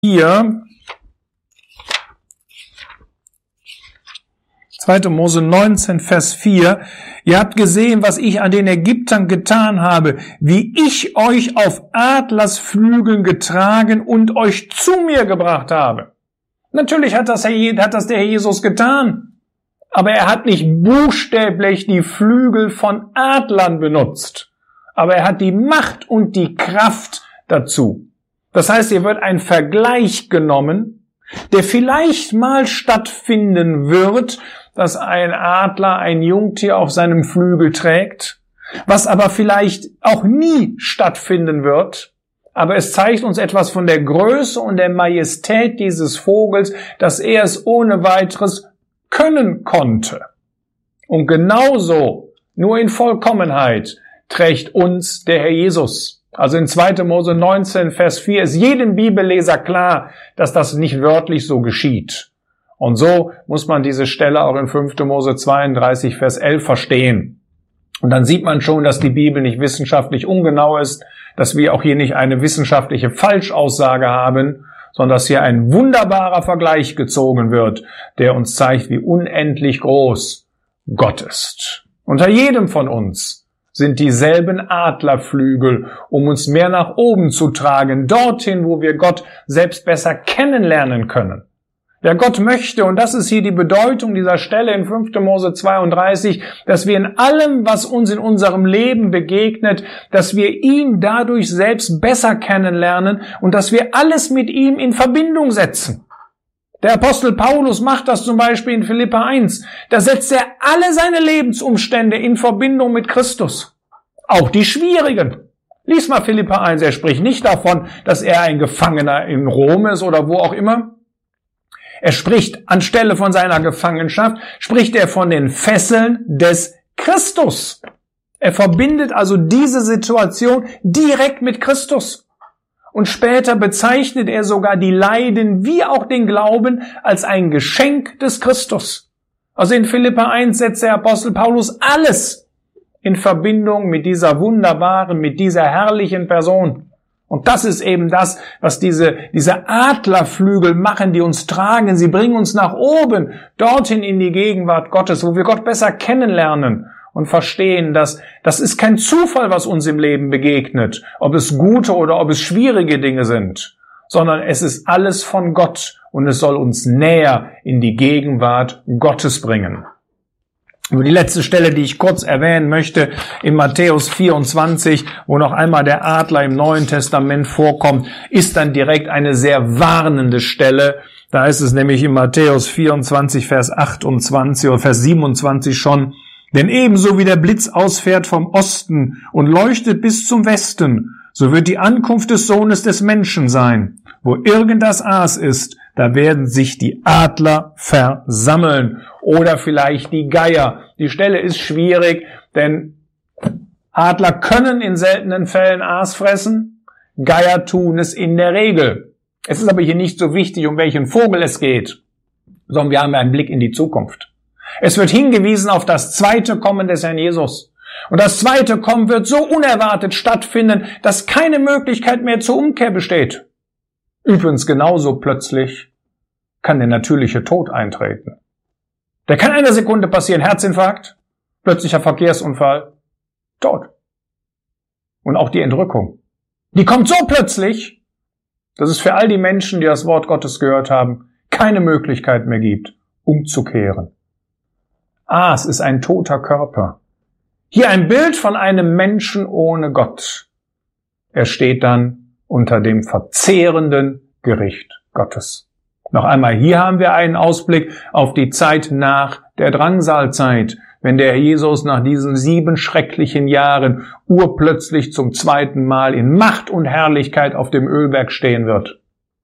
4, 2. Mose 19, Vers 4, ihr habt gesehen, was ich an den Ägyptern getan habe, wie ich euch auf Adlersflügeln getragen und euch zu mir gebracht habe. Natürlich hat das der Herr Jesus getan, aber er hat nicht buchstäblich die Flügel von Adlern benutzt, aber er hat die Macht und die Kraft dazu. Das heißt, hier wird ein Vergleich genommen, der vielleicht mal stattfinden wird, dass ein Adler ein Jungtier auf seinem Flügel trägt, was aber vielleicht auch nie stattfinden wird. Aber es zeigt uns etwas von der Größe und der Majestät dieses Vogels, dass er es ohne weiteres können konnte. Und genauso, nur in Vollkommenheit, trägt uns der Herr Jesus. Also in 2. Mose 19, Vers 4 ist jedem Bibelleser klar, dass das nicht wörtlich so geschieht. Und so muss man diese Stelle auch in 5. Mose 32, Vers 11 verstehen. Und dann sieht man schon, dass die Bibel nicht wissenschaftlich ungenau ist, dass wir auch hier nicht eine wissenschaftliche Falschaussage haben, sondern dass hier ein wunderbarer Vergleich gezogen wird, der uns zeigt, wie unendlich groß Gott ist. Unter jedem von uns sind dieselben Adlerflügel, um uns mehr nach oben zu tragen, dorthin, wo wir Gott selbst besser kennenlernen können. Ja, Gott möchte, und das ist hier die Bedeutung dieser Stelle in 5. Mose 32, dass wir in allem, was uns in unserem Leben begegnet, dass wir ihn dadurch selbst besser kennenlernen und dass wir alles mit ihm in Verbindung setzen. Der Apostel Paulus macht das zum Beispiel in Philipper 1. Da setzt er alle seine Lebensumstände in Verbindung mit Christus. Auch die schwierigen. Lies mal Philipper 1. Er spricht nicht davon, dass er ein Gefangener in Rom ist oder wo auch immer. Er spricht anstelle von seiner Gefangenschaft, spricht er von den Fesseln des Christus. Er verbindet also diese Situation direkt mit Christus. Und später bezeichnet er sogar die Leiden wie auch den Glauben als ein Geschenk des Christus. Also in Philipper 1 setzt der Apostel Paulus alles in Verbindung mit dieser wunderbaren, mit dieser herrlichen Person. Und das ist eben das, was diese Adlerflügel machen, die uns tragen. Sie bringen uns nach oben, dorthin in die Gegenwart Gottes, wo wir Gott besser kennenlernen und verstehen, dass das ist kein Zufall, was uns im Leben begegnet, ob es gute oder ob es schwierige Dinge sind, sondern es ist alles von Gott und es soll uns näher in die Gegenwart Gottes bringen. Nur die letzte Stelle, die ich kurz erwähnen möchte, in Matthäus 24, wo noch einmal der Adler im Neuen Testament vorkommt, ist dann direkt eine sehr warnende Stelle. Da ist es nämlich in Matthäus 24, Vers 28 oder Vers 27 schon, denn ebenso wie der Blitz ausfährt vom Osten und leuchtet bis zum Westen, so wird die Ankunft des Sohnes des Menschen sein. Wo irgend das Aas ist, da werden sich die Adler versammeln oder vielleicht die Geier. Die Stelle ist schwierig, denn Adler können in seltenen Fällen Aas fressen, Geier tun es in der Regel. Es ist aber hier nicht so wichtig, um welchen Vogel es geht, sondern wir haben einen Blick in die Zukunft. Es wird hingewiesen auf das zweite Kommen des Herrn Jesus. Und das zweite Kommen wird so unerwartet stattfinden, dass keine Möglichkeit mehr zur Umkehr besteht. Übrigens genauso plötzlich kann der natürliche Tod eintreten. Der kann in einer Sekunde passieren, Herzinfarkt, plötzlicher Verkehrsunfall, Tod. Und auch die Entrückung. Die kommt so plötzlich, dass es für all die Menschen, die das Wort Gottes gehört haben, keine Möglichkeit mehr gibt, umzukehren. Es ist ein toter Körper. Hier ein Bild von einem Menschen ohne Gott. Er steht dann unter dem verzehrenden Gericht Gottes. Noch einmal, hier haben wir einen Ausblick auf die Zeit nach der Drangsalzeit, wenn der Herr Jesus nach diesen 7 schrecklichen Jahren urplötzlich zum zweiten Mal in Macht und Herrlichkeit auf dem Ölberg stehen wird.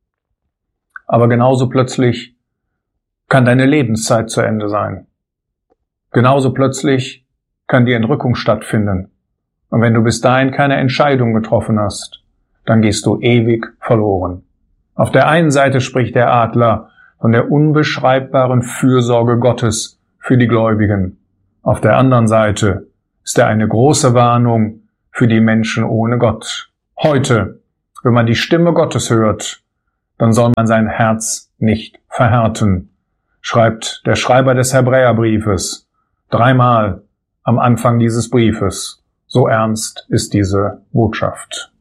Aber genauso plötzlich kann deine Lebenszeit zu Ende sein. Genauso plötzlich kann die Entrückung stattfinden. Und wenn du bis dahin keine Entscheidung getroffen hast, dann gehst du ewig verloren. Auf der einen Seite spricht der Adler von der unbeschreibbaren Fürsorge Gottes für die Gläubigen. Auf der anderen Seite ist er eine große Warnung für die Menschen ohne Gott. Heute, wenn man die Stimme Gottes hört, dann soll man sein Herz nicht verhärten, schreibt der Schreiber des Hebräerbriefes 3-mal am Anfang dieses Briefes. So ernst ist diese Botschaft.